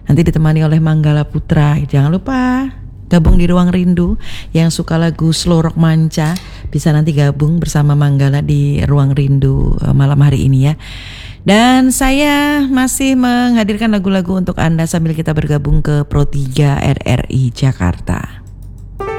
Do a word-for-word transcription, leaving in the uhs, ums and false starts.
Nanti ditemani oleh Manggala Putra. Jangan lupa gabung di Ruang Rindu. Yang suka lagu slow rock manca bisa nanti gabung bersama Manggala di Ruang Rindu malam hari ini ya. Dan saya masih menghadirkan lagu-lagu untuk Anda sambil kita bergabung ke Pro tiga R R I Jakarta.